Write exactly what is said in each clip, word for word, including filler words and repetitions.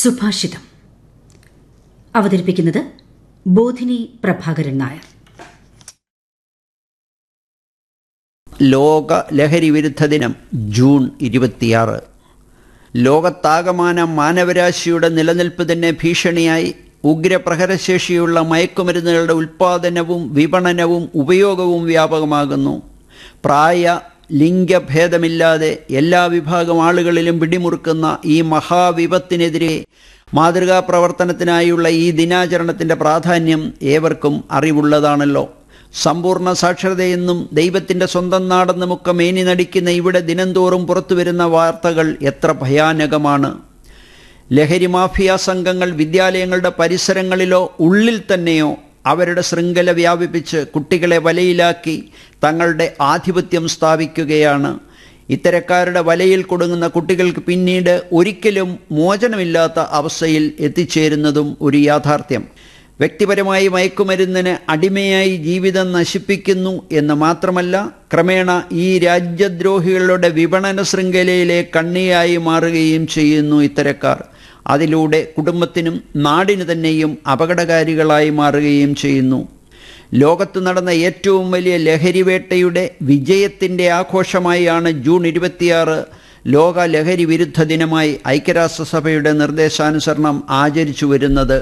സുഭാഷിതം അവതരിപ്പിക്കുന്നത് ബോധിനി പ്രഭാകരൻ നായർ. ലോക ലഹരി വിരുദ്ധ ദിനം ജൂൺ ഇരുപത്തിയാറ്. ലോകത്താകമാനം മാനവരാശിയുടെ നിലനിൽപ്പ് തന്നെ ഭീഷണിയായി ഉഗ്രപ്രഹരശേഷിയുള്ള മയക്കുമരുന്നുകളുടെ ഉൽപ്പാദനവും വിപണനവും ഉപയോഗവും വ്യാപകമാകുന്നു. പ്രായ ലിംഗഭേദമില്ലാതെ എല്ലാ വിഭാഗം ആളുകളിലും പിടിമുറുക്കുന്ന ഈ മഹാവിപത്തിനെതിരെ മാതൃകാ പ്രവർത്തനത്തിനായുള്ള ഈ ദിനാചരണത്തിൻ്റെ പ്രാധാന്യം ഏവർക്കും അറിവുള്ളതാണല്ലോ. സമ്പൂർണ്ണ സാക്ഷരതയെന്നും ദൈവത്തിൻ്റെ സ്വന്തം നാടെന്നുമൊക്കെ മേനി നടിക്കുന്ന ഇവിടെ ദിനംതോറും പുറത്തുവരുന്ന വാർത്തകൾ എത്ര ഭയാനകമാണ്. ലഹരി മാഫിയ സംഘങ്ങൾ വിദ്യാലയങ്ങളുടെ പരിസരങ്ങളിലോ ഉള്ളിൽ തന്നെയോ അവരുടെ ശൃംഖല വ്യാപിപ്പിച്ച് കുട്ടികളെ വലയിലാക്കി തങ്ങളുടെ ആധിപത്യം സ്ഥാപിക്കുകയാണ്. ഇത്തരക്കാരുടെ വലയിൽ കൊടുങ്ങുന്ന കുട്ടികൾക്ക് പിന്നീട് ഒരിക്കലും മോചനമില്ലാത്ത അവസ്ഥയിൽ എത്തിച്ചേരുന്നതും ഒരു യാഥാർത്ഥ്യം. വ്യക്തിപരമായി മയക്കുമരുന്നിന് അടിമയായി ജീവിതം നശിപ്പിക്കുന്നു എന്ന് മാത്രമല്ല, ക്രമേണ ഈ രാജ്യദ്രോഹികളുടെ വിപണന ശൃംഖലയിലെ കണ്ണിയായി മാറുകയും ചെയ്യുന്നു ഇത്തരക്കാർ. അതിലൂടെ കുടുംബത്തിനും നാടിനു തന്നെയും അപകടകാരികളായി മാറുകയും ചെയ്യുന്നു. ലോകത്ത് നടന്ന ഏറ്റവും വലിയ ലഹരിവേട്ടയുടെ വിജയത്തിൻ്റെ ആഘോഷമായാണ് ജൂൺ ഇരുപത്തിയാറ് ലോക ലഹരി വിരുദ്ധ ദിനമായി ഐക്യരാഷ്ട്രസഭയുടെ നിർദ്ദേശാനുസരണം ആചരിച്ചു വരുന്നത്.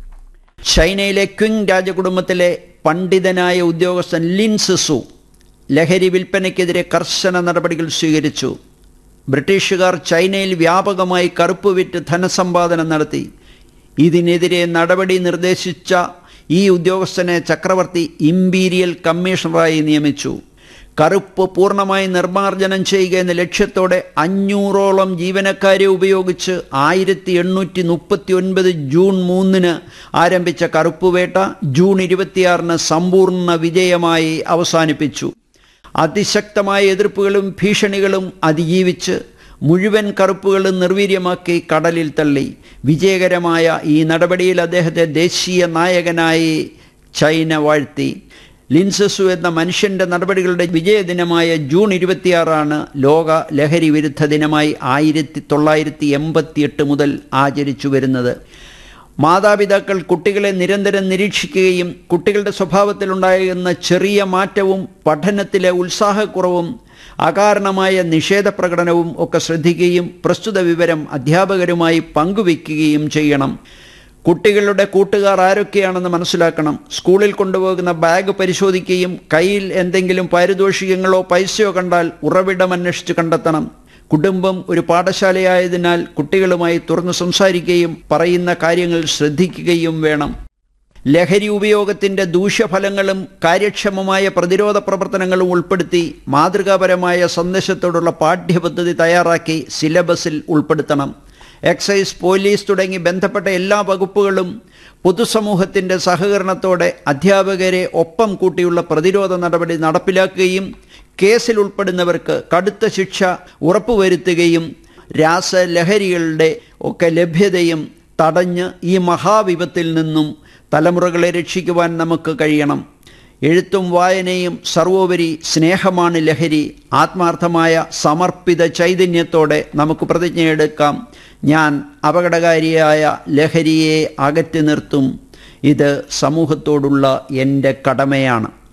ചൈനയിലെ ക്വിങ് രാജകുടുംബത്തിലെ പണ്ഡിതനായ ഉദ്യോഗസ്ഥൻ ലിൻ സിസു ലഹരി വിൽപ്പനയ്ക്കെതിരെ കർശന നടപടികൾ സ്വീകരിച്ചു. ബ്രിട്ടീഷുകാർ ചൈനയിൽ വ്യാപകമായി കറുപ്പ് വിറ്റ് ധനസമ്പാദനം നടത്തി. ഇതിനെതിരെ നടപടി നിർദ്ദേശിച്ച ഈ ഉദ്യോഗസ്ഥനെ ചക്രവർത്തി ഇമ്പീരിയൽ കമ്മീഷണറായി നിയമിച്ചു. കറുപ്പ് പൂർണ്ണമായി നിർമ്മാർജ്ജനം ചെയ്യുക എന്ന ലക്ഷ്യത്തോടെ അഞ്ഞൂറോളം ജീവനക്കാരെ ഉപയോഗിച്ച് ആയിരത്തി എണ്ണൂറ്റി മുപ്പത്തി ഒൻപത് ജൂൺ മൂന്നിന് ആരംഭിച്ച കറുപ്പുവേട്ട ജൂൺ ഇരുപത്തിയാറിന് സമ്പൂർണ്ണ വിജയമായി അവസാനിപ്പിച്ചു. അതിശക്തമായ എതിർപ്പുകളും ഭീഷണികളും അതിജീവിച്ച് മുഴുവൻ കറുപ്പുകളും നിർവീര്യമാക്കി കടലിൽ തള്ളി. വിജയകരമായ ഈ നടപടിയിൽ അദ്ദേഹത്തെ ദേശീയ നായകനായി ചൈന വാഴ്ത്തി. ലിൻ സിസു എന്ന മനുഷ്യൻ്റെ നടപടികളുടെ വിജയദിനമായ ജൂൺ ഇരുപത്തിയാറാണ് ലോക ലഹരി വിരുദ്ധ ദിനമായി ആയിരത്തി തൊള്ളായിരത്തി എൺപത്തി എട്ട് മുതൽ ആചരിച്ചു വരുന്നത്. മാതാപിതാക്കൾ കുട്ടികളെ നിരന്തരം നിരീക്ഷിക്കുകയും കുട്ടികളുടെ സ്വഭാവത്തിലുണ്ടാകുന്ന ചെറിയ മാറ്റവും പഠനത്തിലെ ഉത്സാഹക്കുറവും അകാരണമായ നിഷേധപ്രകടനവും ഒക്കെ ശ്രദ്ധിക്കുകയും പ്രസ്തുത വിവരം അധ്യാപകരുമായി പങ്കുവയ്ക്കുകയും ചെയ്യണം. കുട്ടികളുടെ കൂട്ടുകാർ ആരൊക്കെയാണെന്ന് മനസ്സിലാക്കണം. സ്കൂളിൽ കൊണ്ടുപോകുന്ന ബാഗ് പരിശോധിക്കുകയും കയ്യിൽ എന്തെങ്കിലും പാരിതോഷികങ്ങളോ പൈസയോ കണ്ടാൽ ഉറവിടം അന്വേഷിച്ച് കണ്ടെത്തണം. കുടുംബം ഒരു പാഠശാലയായതിനാൽ കുട്ടികളുമായി തുറന്നു സംസാരിക്കുകയും പറയുന്ന കാര്യങ്ങൾ ശ്രദ്ധിക്കുകയും വേണം. ലഹരി ഉപയോഗത്തിൻ്റെ ദൂഷ്യഫലങ്ങളും കാര്യക്ഷമമായ പ്രതിരോധ പ്രവർത്തനങ്ങളും ഉൾപ്പെടുത്തി മാതൃകാപരമായ സന്ദേശത്തോടുള്ള പാഠ്യപദ്ധതി തയ്യാറാക്കി സിലബസിൽ ഉൾപ്പെടുത്തണം. എക്സൈസ്, പോലീസ് തുടങ്ങി ബന്ധപ്പെട്ട എല്ലാ വകുപ്പുകളും പൊതുസമൂഹത്തിൻ്റെ സഹകരണത്തോടെ അധ്യാപകരെ ഒപ്പം കൂട്ടിയുള്ള പ്രതിരോധ നടപടി നടപ്പിലാക്കുകയും കേസിൽ ഉൾപ്പെടുന്നവർക്ക് കടുത്ത ശിക്ഷ ഉറപ്പുവരുത്തുകയും രാസലഹരികളുടെ ഒക്കെ ലഭ്യതയും തടഞ്ഞ് ഈ മഹാവിപത്തിൽ നിന്നും തലമുറകളെ രക്ഷിക്കുവാൻ നമുക്ക് കഴിയണം. എഴുത്തും വായനയും സർവോപരി സ്നേഹമാണ് ലഹരി. ആത്മാർത്ഥമായ സമർപ്പിത ചൈതന്യത്തോടെ നമുക്ക് പ്രതിജ്ഞയെടുക്കാം. ഞാൻ അപകടകാരിയായ ലഹരിയെ അകറ്റി നിർത്തും. ഇത് സമൂഹത്തോടുള്ള എൻ്റെ കടമയാണ്.